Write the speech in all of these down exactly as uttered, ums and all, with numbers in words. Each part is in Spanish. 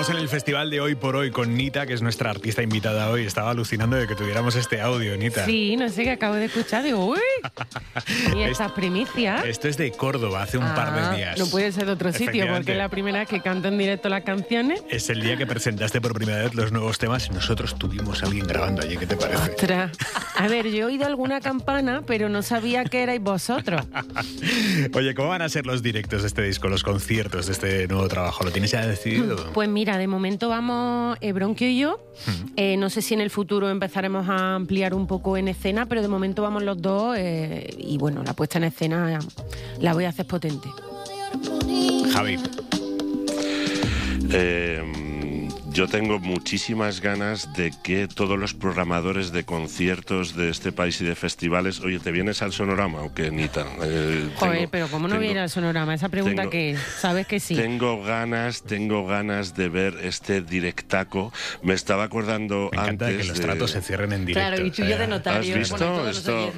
Estamos en el festival de Hoy por Hoy con Nita, que es nuestra artista invitada hoy. Estaba alucinando de que tuviéramos este audio, Nita. Sí, no sé, que acabo de escuchar. Digo, uy, y estas primicias. Esto es de Córdoba, hace un ah, par de días. No puede ser de otro sitio, porque es la primera vez que canto en directo las canciones. Es el día que presentaste por primera vez los nuevos temas y nosotros tuvimos a alguien grabando allí. ¿Qué te parece? Ostras. A ver, yo he oído alguna campana, pero no sabía que erais vosotros. Oye, ¿cómo van a ser los directos de este disco, los conciertos de este nuevo trabajo? ¿Lo tienes ya decidido? Pues mira, de momento vamos eh, Bronquio y yo. Hmm. Eh, no sé si en el futuro empezaremos a ampliar un poco en escena, pero de momento vamos los dos eh, y bueno, la puesta en escena la voy a hacer potente. Javi. Eh... Yo tengo muchísimas ganas de que todos los programadores de conciertos de este país y de festivales... Oye, ¿te vienes al Sonorama o qué, Nita? Eh, Joder, tengo, pero ¿cómo no tengo, viene al Sonorama? Esa pregunta tengo, que sabes que sí. Tengo ganas, tengo ganas de ver este directaco. Me estaba acordando Me encanta antes que los de... tratos se cierren en directo. Claro, y tú ya de notario. ¿Has visto? Bueno, Esto...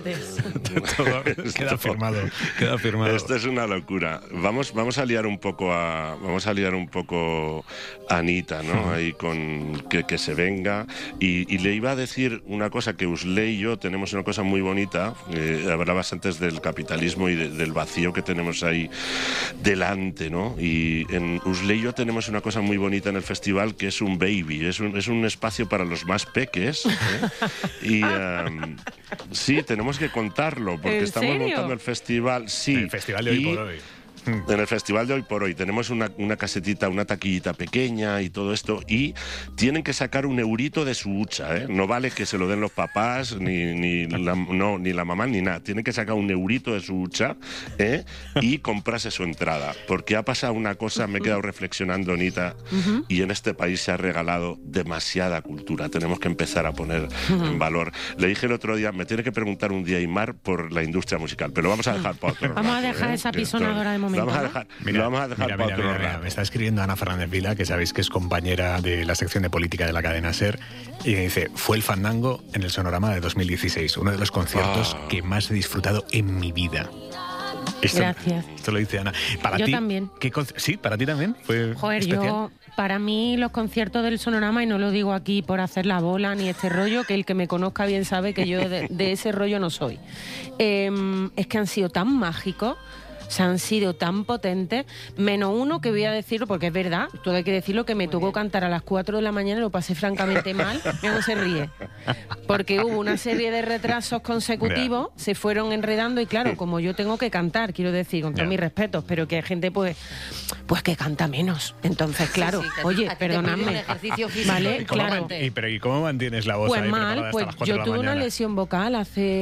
Todo queda firmado, queda firmado. Esto es una locura. Vamos, vamos a liar un poco a... Vamos a liar un poco a Anita, ¿no? Ahí con... Que, que se venga y, y le iba a decir una cosa, que Usley y yo tenemos una cosa muy bonita. Eh, hablabas antes del capitalismo y de, del vacío que tenemos ahí delante, ¿no? Y en Usley y yo tenemos una cosa muy bonita en el festival, que es un baby, es un, es un espacio para los más peques, ¿eh? Y um, sí, tenemos que contarlo porque ¿En estamos serio? montando el festival, sí, el festival de Hoy y, por Hoy. En el festival de Hoy por Hoy tenemos una, una casetita, una taquillita pequeña y todo esto, y tienen que sacar un eurito de su hucha, ¿eh? No vale que se lo den los papás, ni, ni, la, no, ni la mamá, ni nada. Tienen que sacar un eurito de su hucha, ¿eh? Y comprarse su entrada. Porque ha pasado una cosa, me he quedado reflexionando, Anita, uh-huh. y en este país se ha regalado demasiada cultura. Tenemos que empezar a poner uh-huh. en valor. Le dije el otro día, me tiene que preguntar un día Aymar por la industria musical, pero lo vamos a dejar para otro Vamos rato, a dejar ¿eh? esa pisonadora de momento. Lo vamos a dejar, mira, lo vamos a dejar mira, para mira, otro mira, mira, rato. me está escribiendo Ana Fernández Vila, que sabéis que es compañera de la sección de política de la cadena SER, y me dice, fue el Fandango en el Sonorama de dos mil dieciséis, uno de los conciertos ah. que más he disfrutado en mi vida. Esto, Gracias. Esto lo dice Ana. Para yo ti, también. ¿qué sí, para ti también fue Joder, especial. yo, para mí los conciertos del Sonorama, y no lo digo aquí por hacer la bola ni este rollo, que el que me conozca bien sabe que yo de, de ese rollo no soy. Eh, es que han sido tan mágicos, se han sido tan potentes, menos uno que voy a decirlo, porque es verdad, todo hay que decirlo, que me tocó cantar a las cuatro de la mañana y lo pasé francamente mal. Mira, no se ríe. Porque hubo una serie de retrasos consecutivos, yeah. se fueron enredando y claro, como yo tengo que cantar, quiero decir, con todos yeah. mis respetos, pero que hay gente pues pues que canta menos. Entonces, claro, sí, sí, oye, perdonadme. Un ejercicio físico. Vale, claro. ¿Y, pero, ¿Y cómo mantienes la voz pues ahí mal, pues hasta las yo de la tuve mañana? Una lesión vocal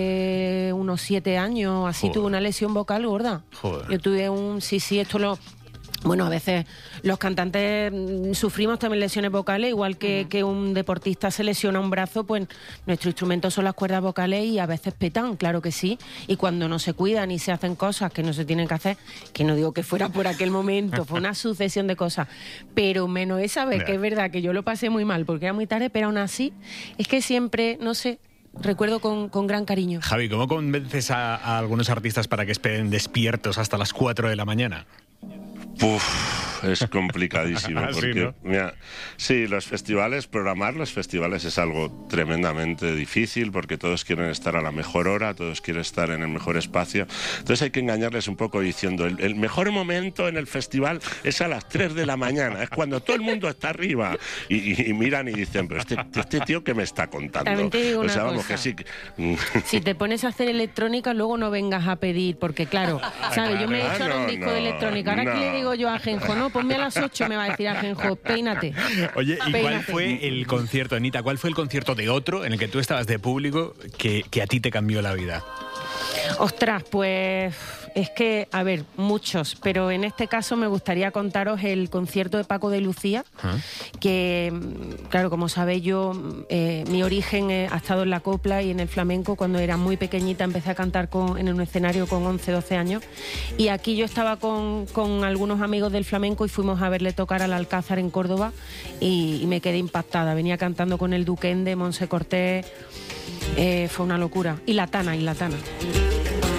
hace unos siete años, así Joder. tuve una lesión vocal gorda. Joder. Yo tuve un, sí, sí, esto lo... Bueno, a veces los cantantes sufrimos también lesiones vocales, igual que, uh-huh. que un deportista se lesiona un brazo, pues nuestro instrumento son las cuerdas vocales y a veces petan, claro que sí. Y cuando no se cuidan y se hacen cosas que no se tienen que hacer, que no digo que fuera por aquel momento, fue una sucesión de cosas, pero menos esa vez, yeah. que es verdad que yo lo pasé muy mal porque era muy tarde, pero aún así, es que siempre, no sé... Recuerdo con, con gran cariño. Javi, ¿cómo convences a, a algunos artistas para que esperen despiertos hasta las cuatro de la mañana? Uf, es complicadísimo. Porque, sí, ¿no? Mira, sí, los festivales, programar los festivales es algo tremendamente difícil porque todos quieren estar a la mejor hora, todos quieren estar en el mejor espacio. Entonces hay que engañarles un poco diciendo, el, el mejor momento en el festival es a las tres de la mañana, es cuando todo el mundo está arriba. Y, y, y miran y dicen, pero este, este tío ¿qué me está contando? También te digo o sea, una vamos, cosa. que sí que... Si te pones a hacer electrónica, luego no vengas a pedir, porque claro, ¿sabes? Yo me he hecho no, un disco no, de electrónica, ahora no. que le digo yo a Ajenjo, no, ponme a las ocho, me va a decir Ajenjo, peínate. Oye, ¿y peínate. cuál fue el concierto, Anita? ¿Cuál fue el concierto de otro en el que tú estabas de público que, que a ti te cambió la vida? Ostras, pues es que, a ver, muchos, pero en este caso me gustaría contaros el concierto de Paco de Lucía, ¿ah? Que, claro, como sabéis yo, eh, mi origen eh, ha estado en la copla y en el flamenco. Cuando era muy pequeñita empecé a cantar con, en un escenario con once, doce años, y aquí yo estaba con, con algunos amigos del flamenco y fuimos a verle tocar al Alcázar en Córdoba y, y me quedé impactada. Venía cantando con el Duquende, Monse Cortés, eh, fue una locura. Y La Tana, y La Tana.